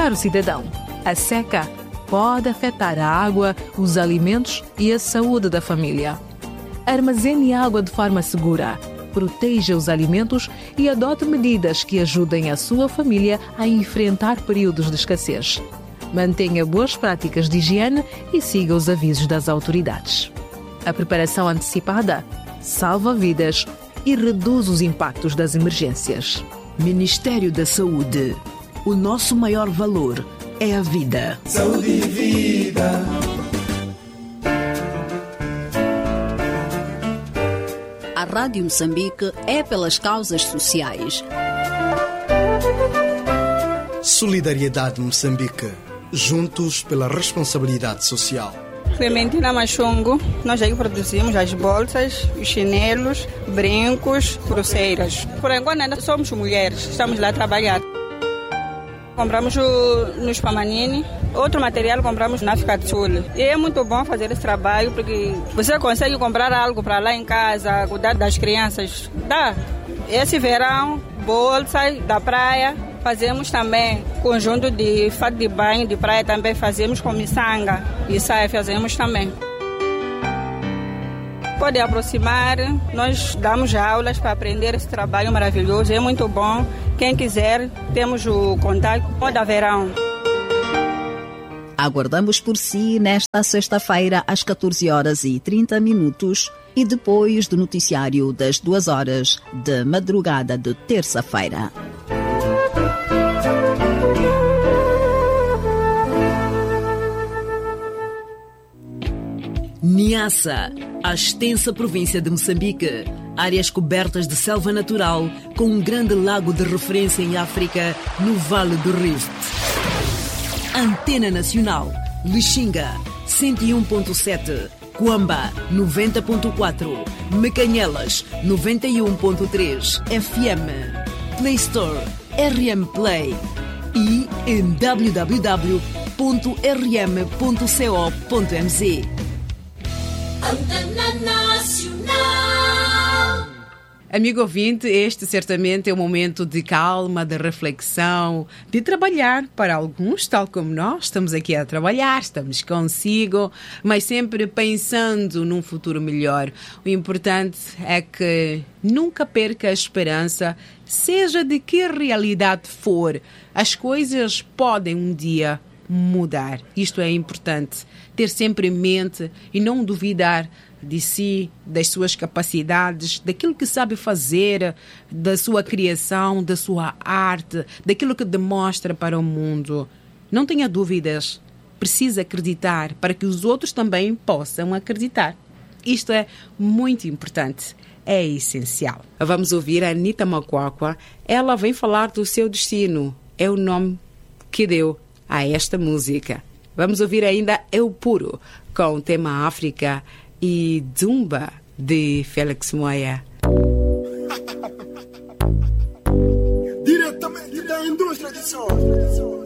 Caro cidadão, a seca pode afetar a água, os alimentos e a saúde da família. Armazene água de forma segura, proteja os alimentos e adote medidas que ajudem a sua família a enfrentar períodos de escassez. Mantenha boas práticas de higiene e siga os avisos das autoridades. A preparação antecipada salva vidas e reduz os impactos das emergências. Ministério da Saúde. O nosso maior valor é a vida. Saúde e vida. A Rádio Moçambique é pelas causas sociais. Solidariedade Moçambique. Juntos pela responsabilidade social. Clementina Machungo, nós aí produzimos as bolsas, os chinelos, brincos, pulseiras. Por enquanto ainda somos mulheres, estamos lá a trabalhar. Compramos nos Pamanini, outro material compramos na África do Sul. E é muito bom fazer esse trabalho porque você consegue comprar algo para lá em casa, cuidar das crianças. Dá. Esse verão, bolsas da praia. Fazemos também conjunto de fato de banho de praia, também fazemos com miçanga e saia fazemos também. Pode aproximar, nós damos aulas para aprender esse trabalho maravilhoso, é muito bom. Quem quiser, temos o contato da Verão. Aguardamos por si nesta sexta-feira às 14h30 e depois do noticiário das 2h de madrugada de terça-feira. Niassa, a extensa província de Moçambique, áreas cobertas de selva natural com um grande lago de referência em África no Vale do Rift. Antena Nacional, Lixinga, 101.7, Cuamba, 90.4, Mecanhelas, 91.3, FM, Play Store, RM Play e em www.rm.co.mz. Antena Nacional. Amigo ouvinte, este certamente é um momento de calma, de reflexão, de trabalhar. Para alguns, tal como nós, estamos aqui a trabalhar, estamos consigo, mas sempre pensando num futuro melhor. O importante é que nunca perca a esperança, seja de que realidade for. As coisas podem um dia mudar. Isto é importante. Ter sempre em mente e não duvidar de si, das suas capacidades, daquilo que sabe fazer, da sua criação, da sua arte, daquilo que demonstra para o mundo. Não tenha dúvidas. Precisa acreditar para que os outros também possam acreditar. Isto é muito importante. É essencial. Vamos ouvir a Anitta Macuacua. Ela vem falar do seu destino. É o nome que deu a esta música. Vamos ouvir ainda Eu Puro, com o tema África e Zumba, de Félix Moya. Diretamente da indústria de som.